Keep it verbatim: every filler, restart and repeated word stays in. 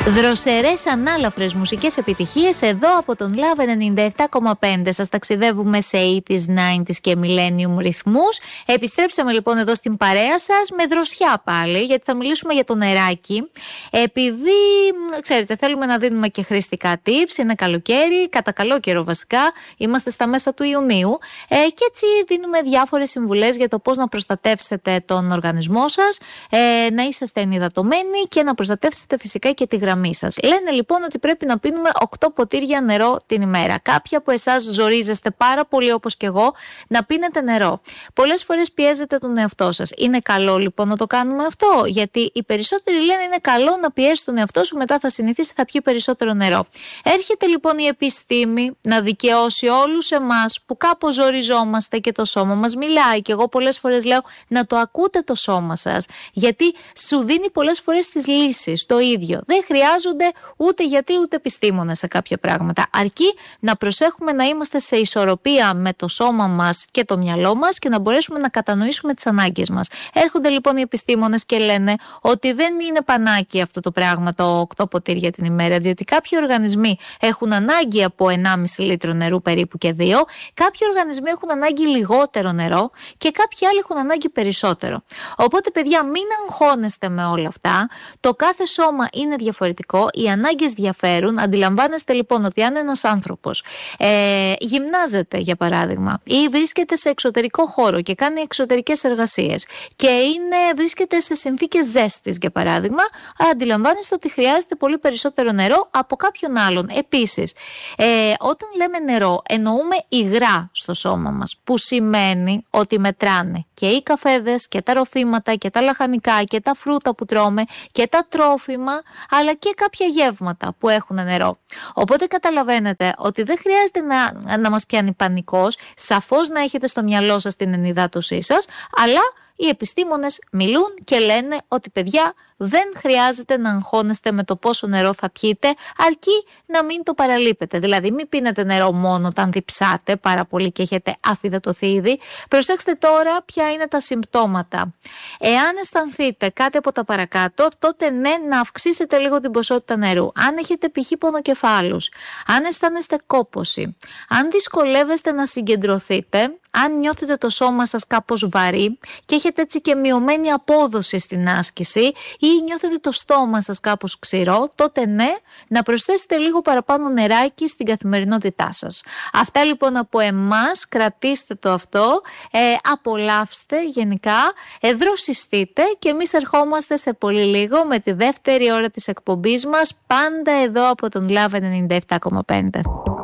Δροσερές ανάλαφρες μουσικές επιτυχίες εδώ από τον Love ενενήντα επτά κόμμα πέντε. Σας ταξιδεύουμε σε ογδόντα, ενενήντα και millennium ρυθμούς. Επιστρέψαμε λοιπόν εδώ στην παρέα σας με δροσιά πάλι, γιατί θα μιλήσουμε για το νεράκι. Επειδή, ξέρετε, θέλουμε να δίνουμε και χρηστικά tips, είναι καλοκαίρι, κατά καλό καιρό βασικά, είμαστε στα μέσα του Ιουνίου ε, και έτσι δίνουμε διάφορες συμβουλές για το πώς να προστατεύσετε τον οργανισμό σας, ε, να είσαστε ενυδατωμένοι και να προστατεύσετε φυσικά και τη γραμμή. Λένε λοιπόν ότι πρέπει να πίνουμε οκτώ ποτήρια νερό την ημέρα. Κάποιοι από εσάς ζορίζεστε πάρα πολύ, όπως και εγώ, να πίνετε νερό. Πολλές φορές πιέζετε τον εαυτό σας. Είναι καλό λοιπόν να το κάνουμε αυτό? Γιατί οι περισσότεροι λένε είναι καλό να πιέσει τον εαυτό σου, μετά θα συνηθίσει, θα πιει περισσότερο νερό. Έρχεται λοιπόν η επιστήμη να δικαιώσει όλους εμάς που κάπως ζοριζόμαστε και το σώμα μας μιλάει. Και εγώ πολλές φορές λέω να το ακούτε το σώμα σας, γιατί σου δίνει πολλές φορές τις λύσεις το ίδιο. Δεν χρειάζονται ούτε γιατροί ούτε επιστήμονες σε κάποια πράγματα. Αρκεί να προσέχουμε να είμαστε σε ισορροπία με το σώμα μας και το μυαλό μας και να μπορέσουμε να κατανοήσουμε τις ανάγκες μας. Έρχονται λοιπόν οι επιστήμονες και λένε ότι δεν είναι πανάκι αυτό το πράγμα, το οκτώ ποτήρια την ημέρα, διότι κάποιοι οργανισμοί έχουν ανάγκη από ενάμιση λίτρο νερού περίπου και δύο, κάποιοι οργανισμοί έχουν ανάγκη λιγότερο νερό και κάποιοι άλλοι έχουν ανάγκη περισσότερο. Οπότε, παιδιά, μην αγχώνεστε με όλα αυτά. Το κάθε σώμα είναι διαφορετικό, οι ανάγκες διαφέρουν. Αντιλαμβάνεστε λοιπόν ότι αν ένας άνθρωπος ε, γυμνάζεται, για παράδειγμα, ή βρίσκεται σε εξωτερικό χώρο και κάνει εξωτερικές εργασίες και είναι, βρίσκεται σε συνθήκες ζέστης, για παράδειγμα, αντιλαμβάνεστε ότι χρειάζεται πολύ περισσότερο νερό από κάποιον άλλον. Επίσης, ε, όταν λέμε νερό, εννοούμε υγρά στο σώμα μας, που σημαίνει ότι μετράνε και οι καφέδες και τα ροφήματα και τα λαχανικά και τα φρούτα που τρώμε και τα τρόφιμα, αλλά και κάποια γεύματα που έχουν νερό. Οπότε καταλαβαίνετε ότι δεν χρειάζεται να, να μας πιάνει πανικός, σαφώς να έχετε στο μυαλό σας την ενυδάτωσή σας, αλλά οι επιστήμονες μιλούν και λένε ότι, παιδιά, δεν χρειάζεται να αγχώνεστε με το πόσο νερό θα πιείτε, αρκεί να μην το παραλείπετε. Δηλαδή, μην πίνετε νερό μόνο όταν διψάτε πάρα πολύ και έχετε αφυδατωθεί ήδη. Προσέξτε τώρα ποια είναι τα συμπτώματα. Εάν αισθανθείτε κάτι από τα παρακάτω, τότε ναι, να αυξήσετε λίγο την ποσότητα νερού. Αν έχετε π.χ. πονοκεφάλους, αν αισθάνεστε κόπωση, αν δυσκολεύεστε να συγκεντρωθείτε, αν νιώθετε το σώμα σας κάπως βαρύ και έχετε έτσι και μειωμένη απόδοση στην άσκηση ή νιώθετε το στόμα σας κάπως ξηρό, τότε ναι, να προσθέσετε λίγο παραπάνω νεράκι στην καθημερινότητά σας. Αυτά λοιπόν από εμάς, κρατήστε το αυτό, ε, απολαύστε γενικά, ε, δροσιστείτε και εμείς ερχόμαστε σε πολύ λίγο με τη δεύτερη ώρα της εκπομπής μας, πάντα εδώ από τον Love ενενήντα επτά κόμμα πέντε.